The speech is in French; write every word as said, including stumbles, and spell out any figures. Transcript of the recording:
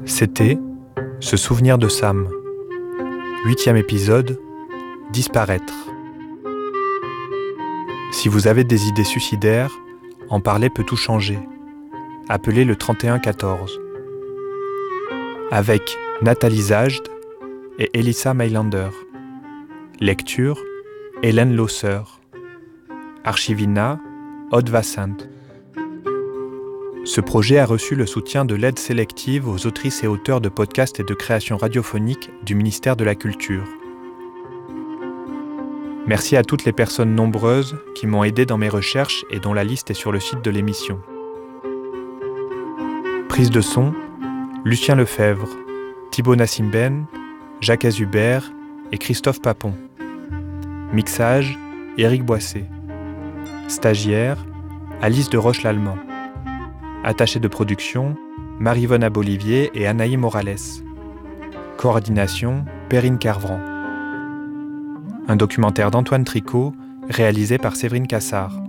C'était Se souvenir de Sam. Huitième épisode, Disparaître. Si vous avez des idées suicidaires, en parler peut tout changer. Appelez le trente et un quatorze. Avec Nathalie Zajde et Elissa Mailander. Lecture, Hélène Losser. Archivina, Aude Vassant. Ce projet a reçu le soutien de l'aide sélective aux autrices et auteurs de podcasts et de créations radiophoniques du ministère de la Culture. Merci à toutes les personnes nombreuses qui m'ont aidé dans mes recherches et dont la liste est sur le site de l'émission. Prise de son, Lucien Lefebvre, Thibaut Nassimben, Jacques Azubert et Christophe Papon. Mixage, Éric Boissé. Stagiaire, Alice de Roche-Lallemand. Attachée de production, Marie-Vonne Abolivier et Anaï Morales. Coordination, Perrine Carvran. Un documentaire d'Antoine Tricot, réalisé par Séverine Cassard.